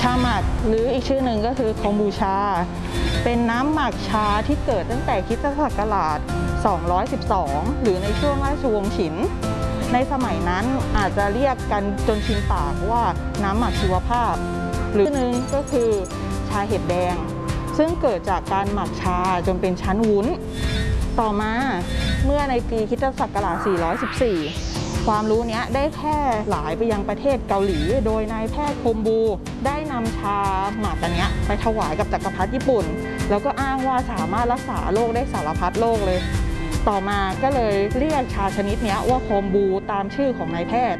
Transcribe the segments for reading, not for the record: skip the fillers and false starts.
าหมักหรืออีกชื่อหนึ่งก็คือคอมบูชาเป็นน้ำหมักชาที่เกิดตั้งแต่คริสตศักราช212หรือในช่วงราชวงศ์ฉินในสมัยนั้นอาจจะเรียกกันจนชินปากว่าน้ำหมักชีวภาพหรือหนึ่งก็คือชาเห็ดแดงซึ่งเกิดจากการหมักชาจนเป็นชั้นวุ้นต่อมาเมื่อในปีคริสตศักราช414ความรู้นี้ได้แพร่หลายไปยังประเทศเกาหลีโดยนายแพทย์โคมบูได้นำชาหมักอันนี้ไปถวายกับจักรพรรดิญี่ปุ่นแล้วก็อ้างว่าสามารถรักษาโรคได้สารพัดโรคเลยต่อมาก็เลยเรียกชาชนิดนี้ว่าโคมบูตามชื่อของนายแพทย์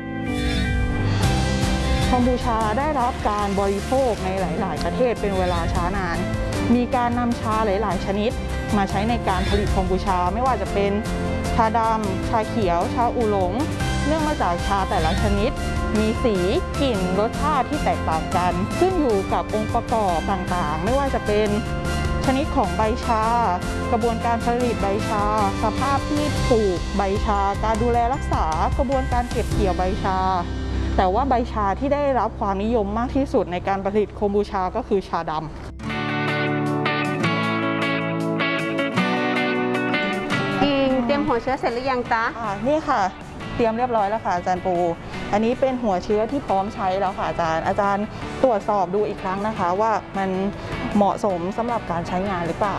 คอมบูชาได้รับการบริโภคในหลายๆประเทศเป็นเวลาช้านานมีการนำชาหลายๆชนิดมาใช้ในการผลิตคอมบูชาไม่ว่าจะเป็นชาดำชาเขียวชาอูหลงเนื่องมาจากชาแต่ละชนิดมีสีกลิ่นรสชาติที่แตกต่างกันขึ้นอยู่กับองค์ประกอบต่างๆไม่ว่าจะเป็นชนิดของใบชากระบวนการผลิตใบชาสภาพที่ปลูกใบชาการดูแลรักษากระบวนการเก็บเกี่ยวใบชาแต่ว่าใบชาที่ได้รับความนิยมมากที่สุดในการผลิตคอมบูชาก็คือชาดำเตรียมหัวเชื้อเสร็จหรือยังจ๊ะนี่ค่ะเตรียมเรียบร้อยแล้วค่ะอาจารย์ปูอันนี้เป็นหัวเชื้อที่พร้อมใช้แล้วค่ะอาจารย์ตรวจสอบดูอีกครั้งนะคะว่ามันเหมาะสมสำหรับการใช้งานหรือเปล่า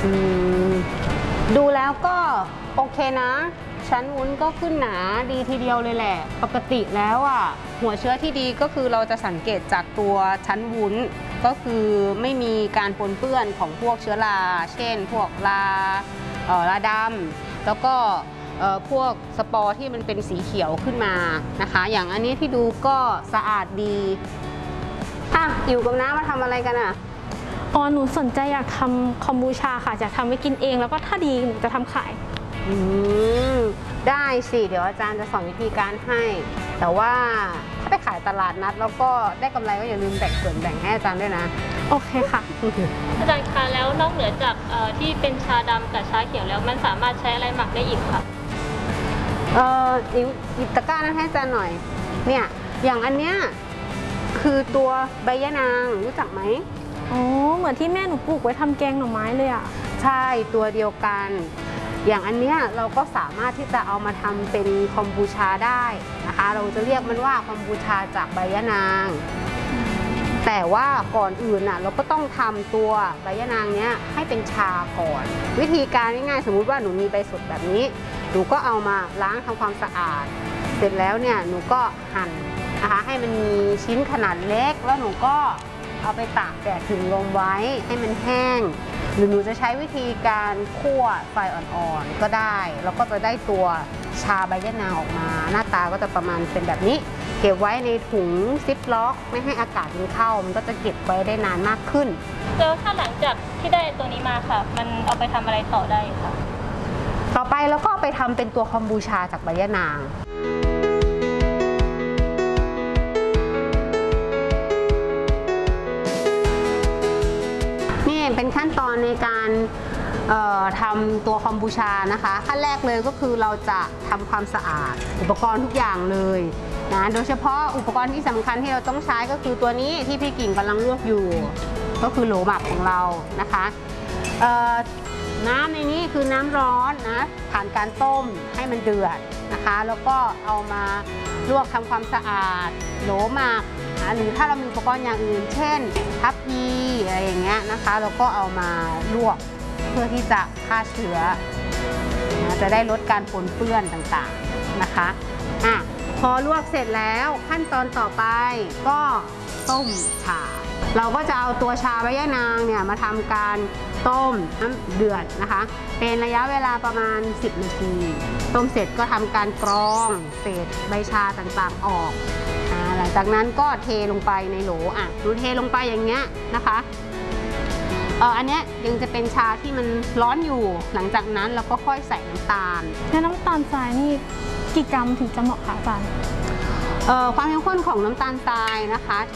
ดูแล้วก็โอเคนะชั้นวุ้นก็ขึ้นหนาดีทีเดียวเลยแหละปกติแล้วอ่ะหัวเชื้อที่ดีก็คือเราจะสังเกตจากตัวชั้นวุ้นก็คือไม่มีการปนเปื้อนของพวกเชื้อราเช่นพวกราดำแล้วก็พวกสปอร์ที่มันเป็นสีเขียวขึ้นมานะคะอย่างอันนี้ที่ดูก็สะอาดดีอยู่กับน้ามาทำอะไรกันอ่ะหนูสนใจอยากทำคอมบูชาค่ะอยากทำไว้กินเองแล้วก็ถ้าดีหนูจะทำขายได้สิเดี๋ยวอาจารย์จะสอนวิธีการให้แต่ว่าถ้าไปขายตลาดนัดแล้วก็ได้กำไรก็อย่าลืมแบ่งส่วนแบ่งให้อาจารย์ด้วยนะโอเคค่ะอาจารย์คะแล้วนอกเหนือจากที่เป็นชาดำกับชาเขียวแล้วมันสามารถใช้อะไรหมักได้อีกคะหยิบตะกร้านั้นให้อาจารย์หน่อยเนี่ยอย่างอันเนี้ยคือตัวใบยะนางรู้จักไหมเหมือนที่แม่หนูปลูกไว้ทำแกงหน่อไม้เลยอ่ะใช่ตัวเดียวกันอย่างอันเนี้ยเราก็สามารถที่จะเอามาทำเป็นคอมบูชาได้นะคะเราจะเรียกมันว่าคอมบูชาจากใบยะนางแต่ว่าก่อนอื่นน่ะเราก็ต้องทำตัวใบยะนางเนี้ยให้เป็นชาก่อนวิธีการง่ายๆสมมุติว่าหนูมีใบสดแบบนี้หนูก็เอามาล้างทำความสะอาดเสร็จแล้วเนี่ยหนูก็หั่นนะคะให้มันมีชิ้นขนาดเล็กแล้วหนูก็เอาไปตากแดดถึงลมไว้ให้มันแห้งหรือหนูจะใช้วิธีการคั่วไฟอ่อนๆก็ได้แล้วก็จะได้ตัวชาใบยะนางออกมาหน้าตาก็จะประมาณเป็นแบบนี้เก็บไว้ในถุงซิปล็อกไม่ให้อากาศมันเข้ามันก็จะเก็บไว้ได้นานมากขึ้นแล้วถ้าหลังจากที่ได้ตัวนี้มาค่ะมันเอาไปทำอะไรต่อได้ค่ะต่อไปเราก็ไปทำเป็นตัวคอมบูชาจากใบยะนางนี่เป็นขั้นตอนในการทำตัวคอมบูชานะคะขั้นแรกเลยก็คือเราจะทำความสะอาดอุปกรณ์ทุกอย่างเลยนะโดยเฉพาะอุปกรณ์ที่สำคัญที่เราต้องใช้ก็คือตัวนี้ที่พี่กิ่งกำลังลวกอยู่ก็คือโหลหมักของเรานะคะน้ำในนี้คือน้ำร้อนนะผ่านการต้มให้มันเดือดนะคะแล้วก็เอามาลวกทำความสะอาดโหลหมักหรือถ้าเรามีอุปกรณ์อย่างอื่นเช่นทัพพีอะไรอย่างเงี้ยนะคะเราก็เอามาลวกเพื่อที่จะฆ่าเชื้อจะได้ลดการปนเปื้อนต่างๆนะคะพอลวกเสร็จแล้วขั้นตอนต่อไปก็ต้มชาเราก็จะเอาตัวชาใบยะนางเนี่ยมาทำการต้มน้ำเดือดนะคะเป็นระยะเวลาประมาณ10 นาทีต้มเสร็จก็ทำการกรองเศษใบชาต่างๆออกหลังจากนั้นก็เทลงไปในโหลดูเทลงไปอย่างเงี้ยนะคะอันเนี้ยยังจะเป็นชาที่มันร้อนอยู่หลังจากนั้นเราก็ค่อยใส่น้ำตาลแล้วน้ำตาลทรายนี่กี่กรัมถึงจะเหมาะคะอาจารย์ความเข้มข้นของน้ำตาลทรายนะคะ